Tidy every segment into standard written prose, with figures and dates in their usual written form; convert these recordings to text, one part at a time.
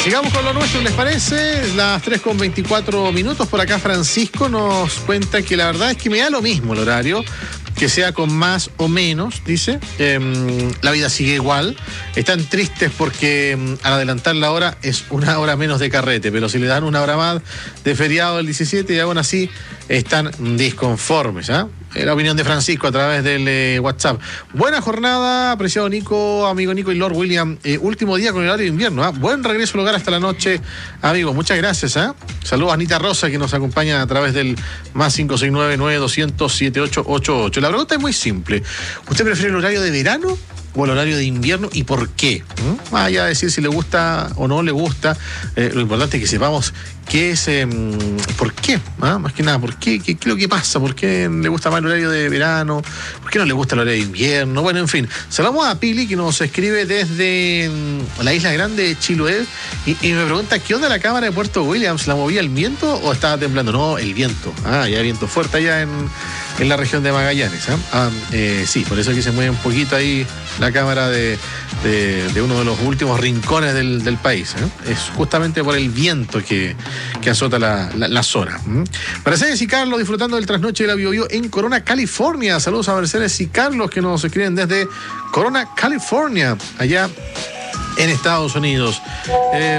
Sigamos con lo nuestro, ¿les parece? Las 3:24 por acá Francisco nos cuenta que la verdad es que me da lo mismo el horario, que sea con más o menos, dice. La vida sigue igual. Están tristes porque al adelantar la hora es una hora menos de carrete, pero si le dan una hora más de feriado el 17 y aún así están disconformes, ¿ah? La opinión de Francisco a través del WhatsApp. Buena jornada, apreciado Nico, amigo Nico y Lord William. Último día con el horario de invierno, ¿ah? Buen regreso al hogar hasta la noche, amigos. Muchas gracias, ¿ah? Saludos a Anita Rosa, que nos acompaña a través del más 569-9200-7888. La pregunta es muy simple. ¿Usted prefiere el horario de verano o el horario de invierno y por qué? Más allá de decir si le gusta o no le gusta, lo importante es que sepamos qué es, por qué, más que nada, por qué, qué es lo que pasa, por qué le gusta más el horario de verano, por qué no le gusta el horario de invierno. Bueno, en fin, saludamos a Pili, que nos escribe desde la isla grande de Chiloé y me pregunta, ¿qué onda la cámara de Puerto Williams? ¿La movía el viento o estaba temblando? No, el viento. Ya hay viento fuerte allá en la región de Magallanes. Sí, por eso es que se mueve un poquito ahí la cámara de uno de los últimos rincones del país. Es justamente por el viento que azota la zona. Mercedes y Carlos disfrutando del trasnoche de la Biobío en Corona, California. Saludos a Mercedes y Carlos que nos escriben desde Corona, California, allá en Estados Unidos. ¿Qué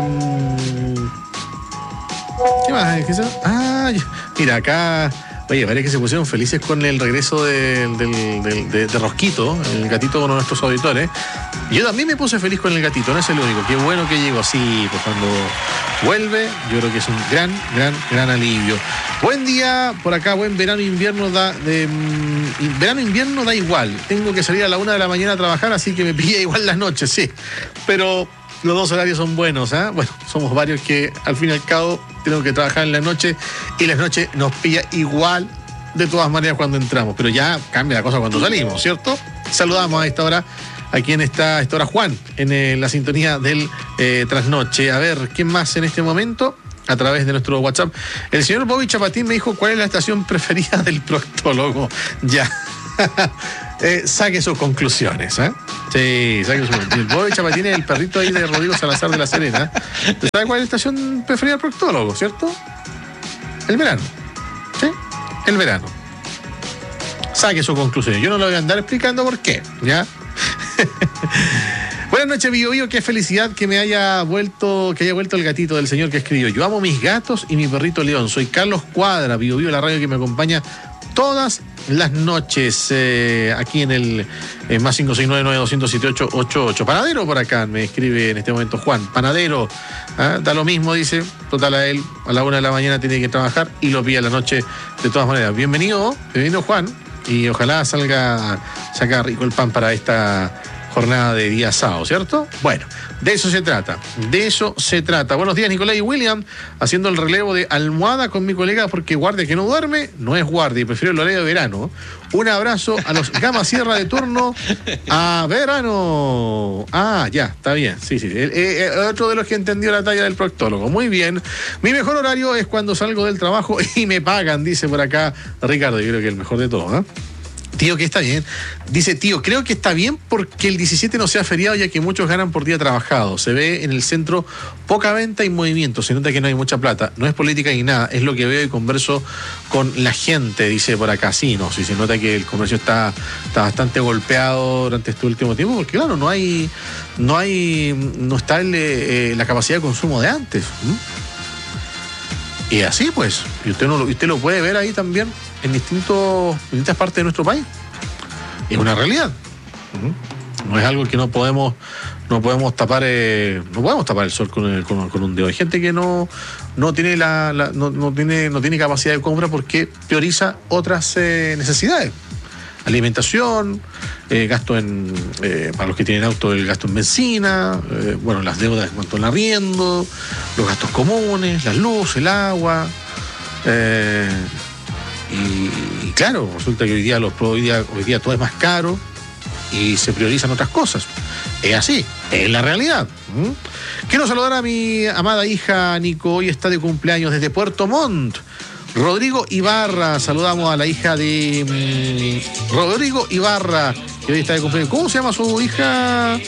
más? Mira, acá... Oye, parece que se pusieron felices con el regreso de Rosquito, el gatito, uno de nuestros auditores. Yo también me puse feliz con el gatito, no es el único. Qué bueno que llegó. Sí, pues cuando vuelve, yo creo que es un gran alivio. Buen día por acá, buen verano, invierno invierno da igual. Tengo que salir a la 1 de la mañana a trabajar, así que me pilla igual las noches, sí. Pero los dos horarios son buenos, ¿ah? Bueno, somos varios que al fin y al cabo tenemos que trabajar en la noche y las noches nos pilla igual de todas maneras cuando entramos, pero ya cambia la cosa cuando salimos, ¿cierto? Saludamos a esta hora a quien está a esta hora Juan en la sintonía del trasnoche. A ver, ¿quién más en este momento? A través de nuestro WhatsApp. El señor Bobby Chapatín me dijo cuál es la estación preferida del proctólogo. Ya. Saque sus conclusiones, ¿eh? Sí, saque sus conclusiones. El Bobby Chapatín es el perrito ahí de Rodrigo Salazar de la Serena. ¿Usted sabe cuál es la estación preferida del proctólogo, cierto? El verano. ¿Sí? El verano. Saque sus conclusiones. Yo no lo voy a andar explicando por qué, ¿ya? Buenas noches, Biobío. Qué felicidad que haya vuelto el gatito del señor que escribió. Yo amo mis gatos y mi perrito León. Soy Carlos Cuadra, Biobío, la radio que me acompaña todas las noches aquí en el más 569-9200-7888. Panadero por acá, me escribe en este momento Juan. Panadero, da lo mismo, dice. Total, a él a la 1 de la mañana tiene que trabajar y lo pilla a la noche de todas maneras. Bienvenido Juan, y ojalá saca rico el pan para esta jornada de día sábado, ¿cierto? Bueno, de eso se trata. Buenos días, Nicolás y William, haciendo el relevo de almohada con mi colega porque guardia que no duerme no es guardia y prefiero el horario de verano. Un abrazo a los Gama Sierra de turno a verano. Ya, está bien. Sí. Otro de los que entendió la talla del proctólogo. Muy bien. Mi mejor horario es cuando salgo del trabajo y me pagan, dice por acá Ricardo. Yo creo que es el mejor de todos, ¿eh? Tío, que está bien. Dice, tío, creo que está bien porque el 17 no sea feriado, ya que muchos ganan por día trabajado. Se ve en el centro poca venta y movimiento. Se nota que no hay mucha plata. No es política ni nada. Es lo que veo y converso con la gente, dice por acá. Sí, se nota que el comercio está bastante golpeado durante este último tiempo, porque claro, no está la capacidad de consumo de antes. Y así pues, y usted lo puede ver ahí también en distintas partes de nuestro país. Es una realidad. No es algo que no podemos tapar el sol con un dedo. Hay gente que no tiene no tiene capacidad de compra porque prioriza otras necesidades. Alimentación, gasto para los que tienen auto, el gasto en benzina, las deudas en cuanto al arriendo, los gastos comunes, la luz, el agua. Y claro, resulta que hoy día todo es más caro y se priorizan otras cosas. Es así, es la realidad. Quiero saludar a mi amada hija Nico, hoy está de cumpleaños desde Puerto Montt. Rodrigo Ibarra, saludamos a la hija de Rodrigo Ibarra, que hoy está de cumpleaños. ¿Cómo se llama su hija,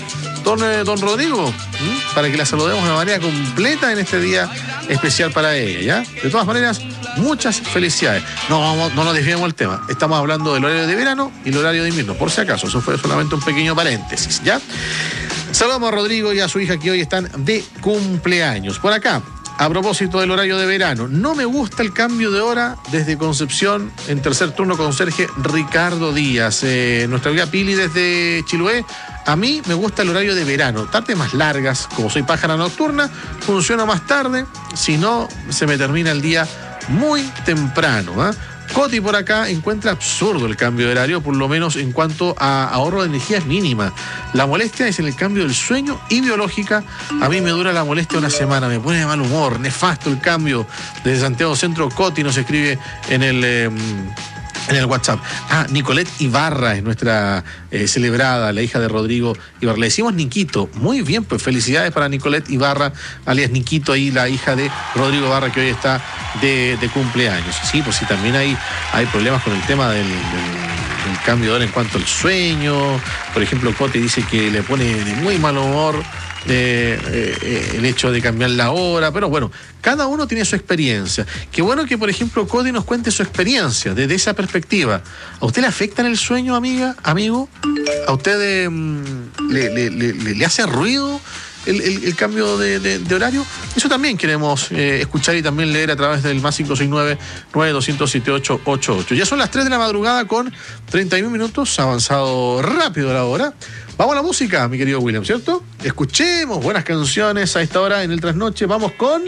don Rodrigo, para que la saludemos de manera completa en este día especial para ella, ¿ya? De todas maneras, muchas felicidades. No nos desviemos del tema. Estamos hablando del horario de verano y el horario de invierno, por si acaso. Eso fue solamente un pequeño paréntesis, ¿ya? Saludamos a Rodrigo y a su hija que hoy están de cumpleaños. Por acá, a propósito del horario de verano, no me gusta el cambio de hora desde Concepción en tercer turno conserje Ricardo Díaz. Nuestra amiga Pili desde Chiloé. A mí me gusta el horario de verano, tardes más largas, como soy pájara nocturna, funciona más tarde, si no se me termina el día muy temprano, ¿eh? Coti por acá encuentra absurdo el cambio de horario, por lo menos en cuanto a ahorro de energía es mínima. La molestia es en el cambio del sueño y biológica. A mí me dura la molestia una semana, me pone de mal humor, nefasto el cambio. Desde Santiago Centro, Coti nos escribe en el WhatsApp. Nicolette Ibarra es nuestra celebrada, la hija de Rodrigo Ibarra. Le decimos Niquito. Muy bien, pues felicidades para Nicolette Ibarra, alias Niquito, ahí la hija de Rodrigo Ibarra, que hoy está de cumpleaños. Sí, pues sí, también hay problemas con el tema del cambio de hora en cuanto al sueño. Por ejemplo, Cote dice que le pone de muy mal humor el hecho de cambiar la hora, pero bueno, cada uno tiene su experiencia. Qué bueno que, por ejemplo, Cody nos cuente su experiencia desde esa perspectiva. ¿A usted le afecta en el sueño, amigo? ¿A usted le hace ruido el cambio de horario? Eso también queremos escuchar y también leer a través del más 569-9200-7888. Ya son las 3 de la madrugada con 31 minutos, ha avanzado rápido la hora. Vamos a la música, mi querido William, ¿cierto? Escuchemos buenas canciones a esta hora en el trasnoche. Vamos con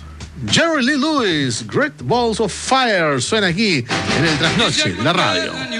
Jerry Lee Lewis, Great Balls of Fire. Suena aquí en el trasnoche, la radio.